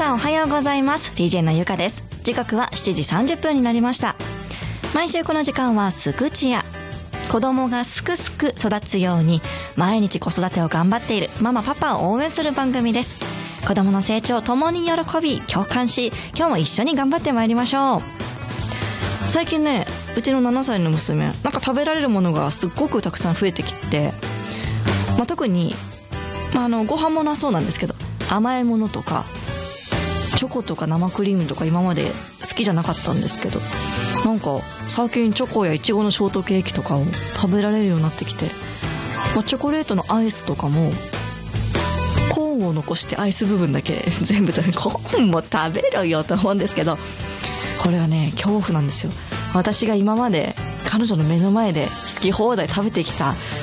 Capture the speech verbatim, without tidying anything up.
さんおはようございます。 ディージェー のゆかです。時刻はしちじさんじゅっぷんになりました。毎週この時間はすくちや、子供がすくすく育つように毎日子育てを頑張っているママパパを応援する番組です。子供の成長を共に喜び共感し、今日も一緒に頑張ってまいりましょう。最近ね、うちのななさいの娘、なんか食べられるものがすっごくたくさん増えてきて、まあ、特に、まあ、あのご飯ものはそうなんですけど、甘いものとかチョコとか生クリームとか今まで好きじゃなかったんですけど、なんか最近チョコやイチゴのショートケーキとかを食べられるようになってきて、まあ、チョコレートのアイスとかもコーンを残してアイス部分だけ全部食べ、コーンも食べろよと思うんですけど、これはね恐怖なんですよ。私が今まで彼女の目の前で好き放題食べてきた